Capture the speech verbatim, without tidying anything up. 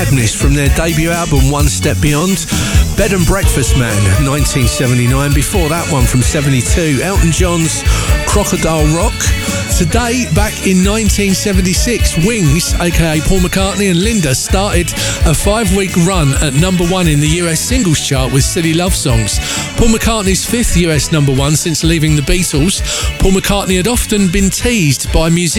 Madness from their debut album One Step Beyond. Bed and Breakfast Man, nineteen seventy-nine. Before that one from seventy-two, Elton John's Crocodile Rock. Today, back in nineteen seventy-six, Wings, aka Paul McCartney and Linda, started a five-week run at number one in the U S singles chart with Silly Love Songs. Paul McCartney's fifth U S number one since leaving the Beatles. Paul McCartney had often been teased by musicians